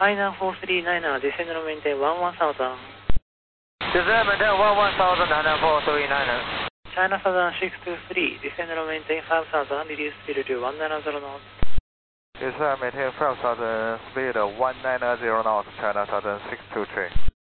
Final 439, descend and maintain 11,000. Descend and maintain 11,000, China 439. China Southern 623, descend and maintain 5,000, reduce speed to 190 knots. Descend and maintain 5,000, speed 190 knots, China Southern 623.